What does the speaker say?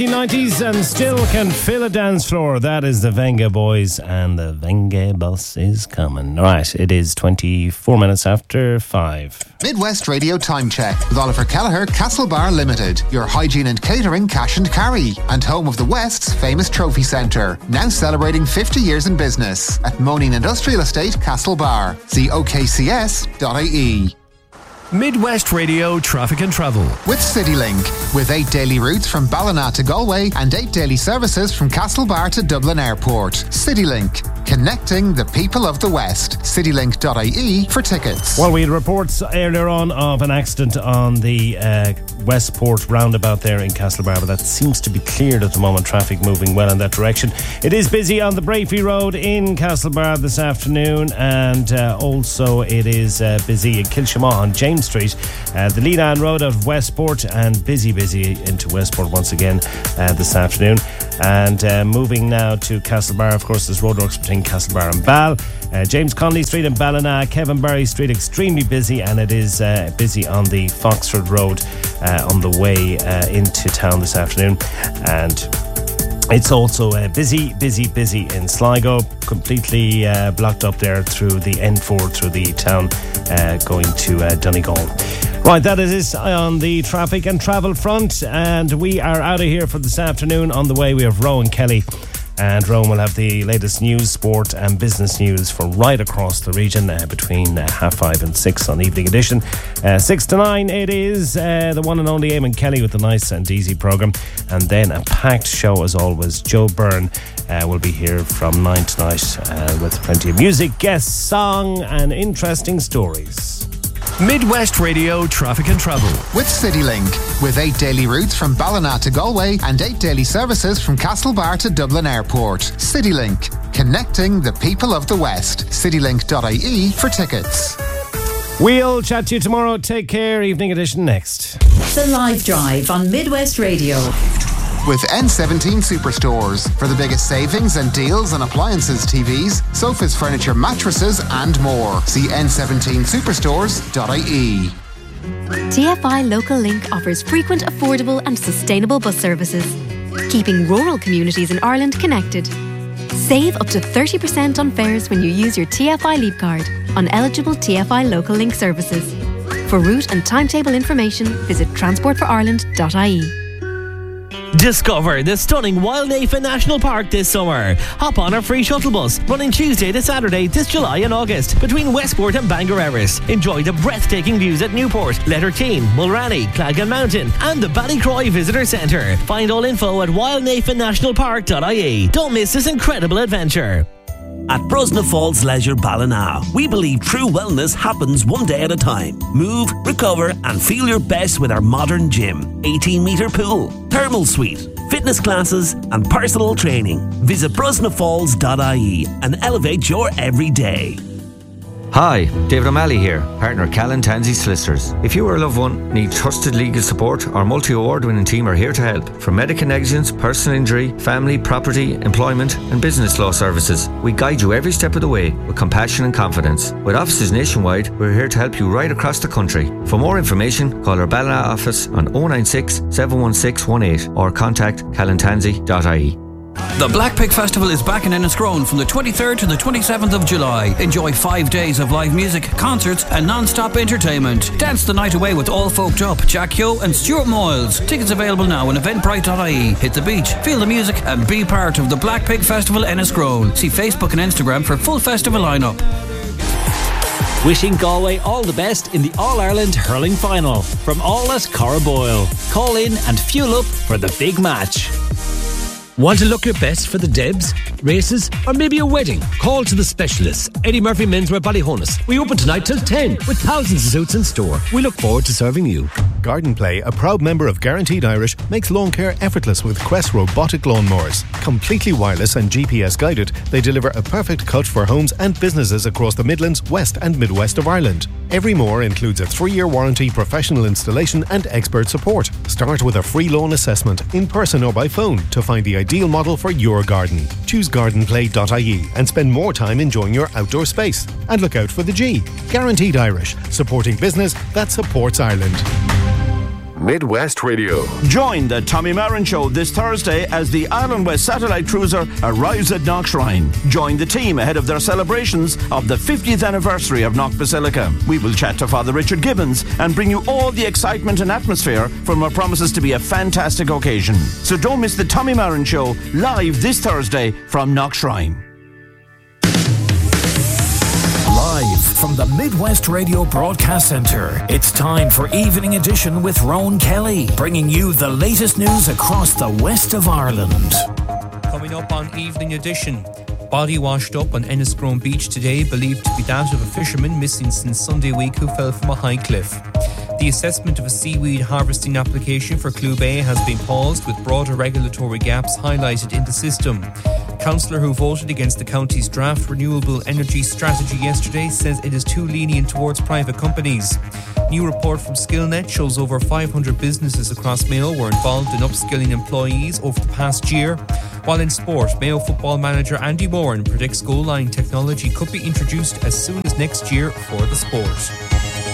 90s and still can fill a dance floor. That is the Venga Boys, and the Venga bus is coming. Right, it is 24 minutes after 5. Midwest Radio Time Check with Oliver Kelleher, Castlebar Limited, your hygiene and catering cash and carry, and home of the West's famous trophy centre, now celebrating 50 years in business at Moaning Industrial Estate, Castlebar. See okcs.ie. Midwest Radio Traffic and Travel with CityLink, with 8 daily routes from Ballina to Galway and 8 daily services from Castlebar to Dublin Airport. CityLink, connecting the people of the West. CityLink.ie for tickets. Well, we had reports earlier on of an accident on the Westport roundabout there in Castlebar, but that seems to be cleared at the moment. Traffic moving well in that direction. It is busy on the Brafey Road in Castlebar this afternoon, and also it is busy in Kilshamagh on James Street, the Leanan Road of Westport, and busy into Westport once again this afternoon. And moving now to Castlebar, of course, there's roadworks between Castlebar and Ball. James Connolly Street in Ballina, Kevin Barry Street extremely busy, and it is busy on the Foxford Road on the way into town this afternoon. And it's also busy in Sligo, completely blocked up there through the N4 through the town going to Donegal. Right, that is on the traffic and travel front, and we are out of here for this afternoon. On the way we have Rowan Kelly, and Rowan will have the latest news, sport and business news for right across the region between 5:30 and 6 on Evening Edition. 6 to 9 it is the one and only Eamon Kelly with the Nice and Easy programme, and then a packed show as always. Joe Byrne will be here from 9 tonight with plenty of music, guests, song and interesting stories. Midwest Radio Traffic and Travel with CityLink, with 8 daily routes from Ballina to Galway and 8 daily services from Castlebar to Dublin Airport. CityLink, connecting the people of the West. CityLink.ie for tickets. We'll chat to you tomorrow. Take care. Evening Edition next. The Live Drive on Midwest Radio. With N17 Superstores for the biggest savings and deals on appliances, TVs, sofas, furniture, mattresses and more. See n17superstores.ie. TFI Local Link offers frequent, affordable and sustainable bus services, keeping rural communities in Ireland connected. Save up to 30% on fares when you use your TFI Leap card on eligible TFI Local Link services. For route and timetable information, visit transportforireland.ie. Discover the stunning Wildnafa National Park this summer. Hop on our free shuttle bus running Tuesday to Saturday this July and August between Westport and Bangor Erris. Enjoy the breathtaking views at Newport, Letterteen, Mulranny, Clagan Mountain and the Ballycroy Visitor Centre. Find all info at wildnafanationalpark.ie. Don't miss this incredible adventure. At Brosna Falls Leisure Ballina, we believe true wellness happens one day at a time. Move, recover and feel your best with our modern gym, 18-metre pool, thermal suite, fitness classes and personal training. Visit brosnafalls.ie and elevate your everyday. Hi, David O'Malley here, partner Callan Tansey Solicitors. If you or a loved one need trusted legal support, our multi-award winning team are here to help. From medical negligence, personal injury, family, property, employment and business law services, we guide you every step of the way with compassion and confidence. With offices nationwide, we're here to help you right across the country. For more information, call our Ballina office on 096 716 18 or contact callantansey.ie. The Black Pig Festival is back in Enniscrone from the 23rd to the 27th of July. Enjoy 5 days of live music, concerts and non-stop entertainment. Dance the night away with All Folked Up, Jack Yo and Stuart Moyles. Tickets available now on eventbrite.ie. Hit the beach, feel the music and be part of the Black Pig Festival Enniscrone. See Facebook and Instagram for full festival lineup. Wishing Galway all the best in the All-Ireland Hurling Final. From all at Corraboyle. Call in and fuel up for the big match. Want to look your best for the Debs, races, or maybe a wedding? Call to the specialists. Eddie Murphy Menswear Ballyhonus. We open tonight till 10 with thousands of suits in store. We look forward to serving you. Garden Play, a proud member of Guaranteed Irish, makes lawn care effortless with Quest robotic lawnmowers. Completely wireless and GPS guided, they deliver a perfect cut for homes and businesses across the Midlands, West and Midwest of Ireland. Every mower includes a 3-year warranty, professional installation and expert support. Start with a free lawn assessment, in person or by phone, to find the ideal model for your garden. Choose gardenplay.ie and spend more time enjoying your outdoor space. And look out for the G. Guaranteed Irish, supporting business that supports Ireland. Midwest Radio. Join the Tommy Marin Show this Thursday as the Island West satellite cruiser arrives at Knockshrine. Join the team ahead of their celebrations of the 50th anniversary of Knock Basilica. We will chat to Father Richard Gibbons and bring you all the excitement and atmosphere from what promises to be a fantastic occasion. So don't miss the Tommy Marin Show live this Thursday from Knockshrine. Live from the Midwest Radio Broadcast Centre, it's time for Evening Edition with Rowan Kelly, bringing you the latest news across the west of Ireland. Coming up on Evening Edition, body washed up on Enniscrone Beach today, believed to be that of a fisherman missing since Sunday week who fell from a high cliff. The assessment of a seaweed harvesting application for Clew Bay has been paused, with broader regulatory gaps highlighted in the system. Councillor who voted against the county's draft renewable energy strategy yesterday says it is too lenient towards private companies. New report from Skillnet shows over 500 businesses across Mayo were involved in upskilling employees over the past year. While in sport, Mayo football manager Andy Moran predicts goal line technology could be introduced as soon as next year for the sport.